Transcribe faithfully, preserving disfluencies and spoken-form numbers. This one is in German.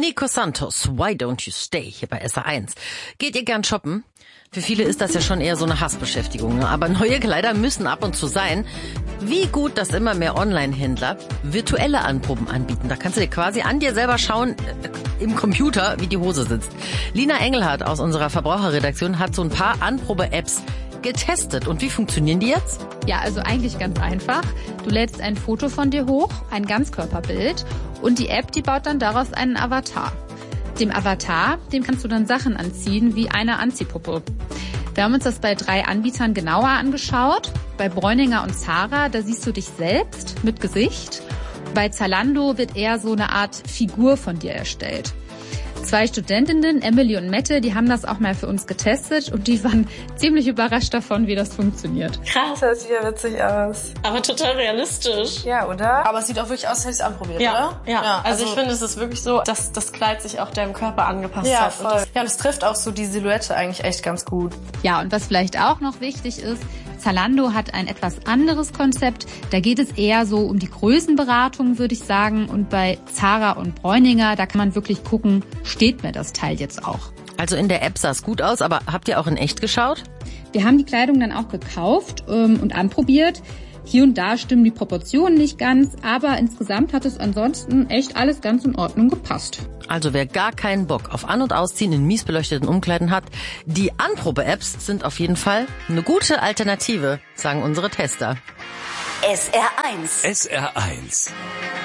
Nico Santos, Why Don't You Stay, hier bei S R eins. Geht ihr gern shoppen? Für viele ist das ja schon eher so eine Hassbeschäftigung, ne? Aber neue Kleider müssen ab und zu sein. Wie gut, dass immer mehr Online-Händler virtuelle Anproben anbieten. Da kannst du dir quasi an dir selber schauen, äh, im Computer, wie die Hose sitzt. Lina Engelhardt aus unserer Verbraucherredaktion hat so ein paar Anprobe-Apps getestet. Und wie funktionieren die jetzt? Ja, also eigentlich ganz einfach. Du lädst ein Foto von dir hoch, ein Ganzkörperbild, und die App, die baut dann daraus einen Avatar. Dem Avatar, dem kannst du dann Sachen anziehen, wie eine Anziehpuppe. Wir haben uns das bei drei Anbietern genauer angeschaut. Bei Bräuninger und Zara, da siehst du dich selbst mit Gesicht. Bei Zalando wird eher so eine Art Figur von dir erstellt. Zwei Studentinnen, Emily und Mette, die haben das auch mal für uns getestet und die waren ziemlich überrascht davon, wie das funktioniert. Krass, das sieht ja witzig aus. Aber total realistisch. Ja, oder? Aber es sieht auch wirklich aus, als hätte ich es anprobiert, ja, oder? Ja, ja. Also, also ich finde, es ist wirklich so, dass das Kleid sich auch deinem Körper angepasst ja, hat. Voll. Und das ja, und es trifft auch so die Silhouette eigentlich echt ganz gut. Ja, und was vielleicht auch noch wichtig ist, Zalando hat ein etwas anderes Konzept. Da geht es eher so um die Größenberatung, würde ich sagen. Und bei Zara und Bräuninger, da kann man wirklich gucken, steht mir das Teil jetzt auch. Also in der App sah es gut aus, aber habt ihr auch in echt geschaut? Wir haben die Kleidung dann auch gekauft ähm, und anprobiert. Hier und da stimmen die Proportionen nicht ganz, aber insgesamt hat es ansonsten echt alles ganz in Ordnung gepasst. Also wer gar keinen Bock auf An- und Ausziehen in mies beleuchteten Umkleiden hat, die Anprobe-Apps sind auf jeden Fall eine gute Alternative, sagen unsere Tester. S R eins. S R eins.